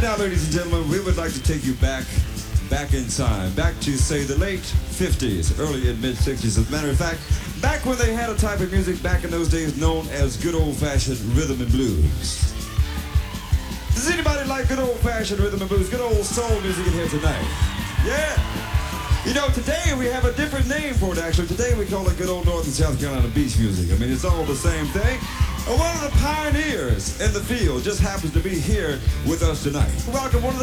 now, ladies and gentlemen, we would like to take you back in time, back to, say, the late 50s, early and mid-60s. As a matter of fact, back when they had a type of music back in those days known as good old-fashioned rhythm and blues. Does anybody like good old-fashioned rhythm and blues, good old soul music in here tonight? Yeah. You know, today we have a different name for it, actually. Today we call it good old North and South Carolina beach music. I mean, it's all the same thing. And one of the pioneers in the field just happens to be here with us tonight. Welcome one of the